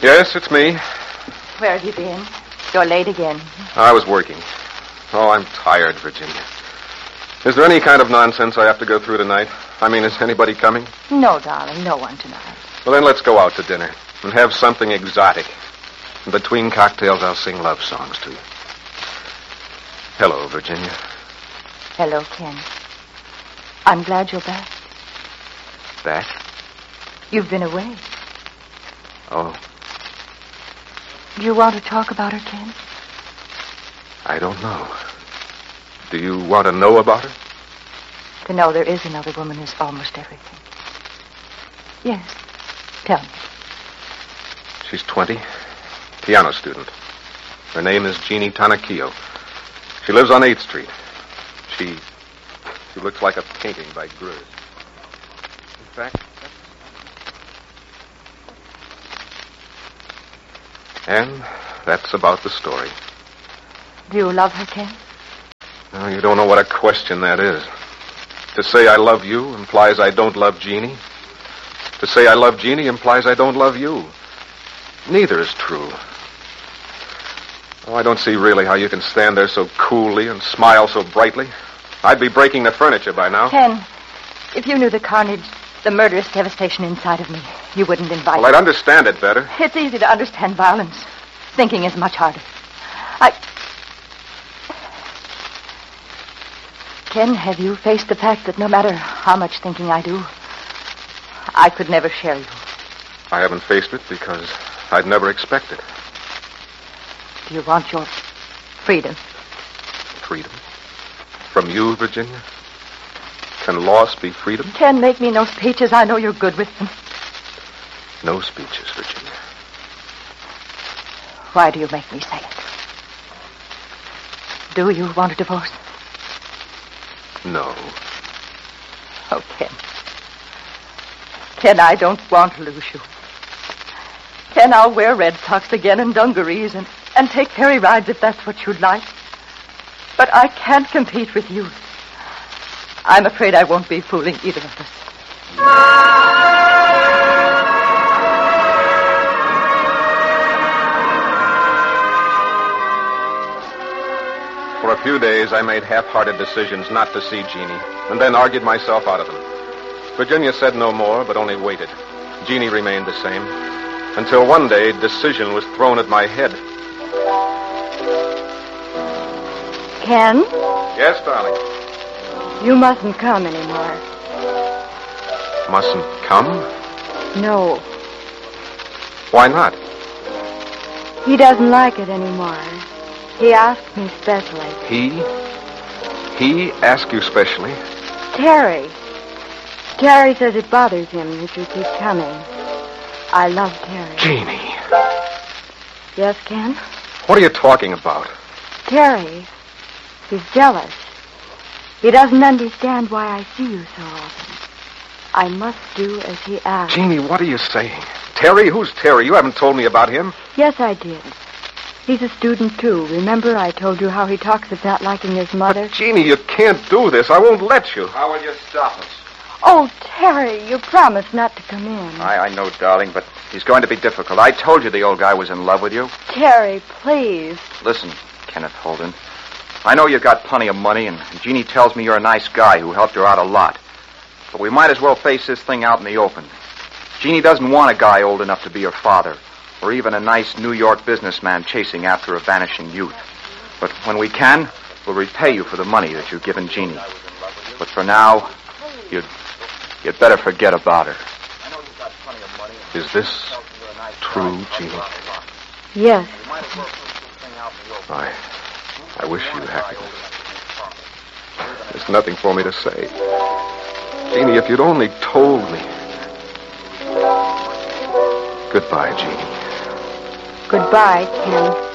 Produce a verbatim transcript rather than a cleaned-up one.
Yes, it's me. Where have you been? You're late again. I was working. Oh, I'm tired, Virginia. Is there any kind of nonsense I have to go through tonight? I mean, is anybody coming? No, darling, no one tonight. Well, then let's go out to dinner and have something exotic. And between cocktails, I'll sing love songs to you. Hello, Virginia. Hello, Ken. I'm glad you're back. Back? You've been away. Oh. Do you want to talk about her, Ken? I don't know. Do you want to know about her? To know there is another woman is almost everything. Yes. Tell me. She's twenty. Piano student. Her name is Jeannie Tanakio. She lives on eighth Street. She... She looks like a painting by Greuze. In fact... And that's about the story. Do you love her, Ken? Oh, you don't know what a question that is. To say I love you implies I don't love Jeannie. To say I love Jeannie implies I don't love you. Neither is true. Oh, I don't see really how you can stand there so coolly and smile so brightly. I'd be breaking the furniture by now. Ken, if you knew the carnage, the murderous devastation inside of me, you wouldn't invite Well, me. I'd understand it better. It's easy to understand violence. Thinking is much harder. I... Ken, have you faced the fact that no matter how much thinking I do, I could never share you? I haven't faced it because I'd never expect it. Do you want your freedom? Freedom? From you, Virginia? Can loss be freedom? Ken, make me no speeches. I know you're good with them. No speeches, Virginia. Why do you make me say it? Do you want a divorce? No. Oh, Ken. Ken, I don't want to lose you. Ken, I'll wear red socks again and dungarees and, and take ferry rides if that's what you'd like. But I can't compete with you. I'm afraid I won't be fooling either of us. For a few days, I made half-hearted decisions not to see Jeannie, and then argued myself out of them. Virginia said no more, but only waited. Jeannie remained the same, until one day, decision was thrown at my head. Ken? Yes, darling? You mustn't come anymore. Mustn't come? No. Why not? He doesn't like it anymore. He asked me specially. He? He asked you specially? Terry. Terry says it bothers him that you keep coming. I love Terry. Jeannie. Yes, Ken? What are you talking about? Terry. He's jealous. He doesn't understand why I see you so often. I must do as he asks. Jeannie, what are you saying? Terry? Who's Terry? You haven't told me about him. Yes, I did. He's a student, too. Remember I told you how he talks of not liking his mother? But Jeannie, you can't do this. I won't let you. How will you stop us? Oh, Terry, you promised not to come in. I, I know, darling, but he's going to be difficult. I told you the old guy was in love with you. Terry, please. Listen, Kenneth Holden. I know you've got plenty of money, and Jeannie tells me you're a nice guy who helped her out a lot. But we might as well face this thing out in the open. Jeannie doesn't want a guy old enough to be her father, or even a nice New York businessman chasing after a vanishing youth. But when we can, we'll repay you for the money that you've given Jeannie. But for now, you'd, you'd better forget about her. Is this true, Jeannie? Yes. I, I wish you happiness. There's nothing for me to say. Jeannie, if you'd only told me. Goodbye, Jeannie. Goodbye, Ken.